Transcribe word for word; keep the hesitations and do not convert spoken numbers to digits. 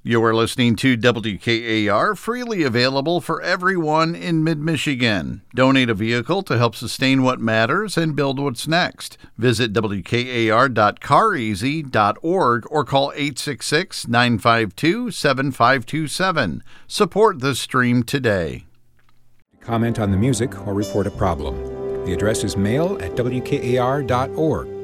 You are listening to W K A R, freely available for everyone in mid-Michigan. Donate a vehicle to help sustain what matters and build what's next. Visit W K A R dot car easy dot org or call eight six six, nine five two, seven five two seven. Support the stream today. Comment on the music or report a problem. The address is mail at W K A R dot org.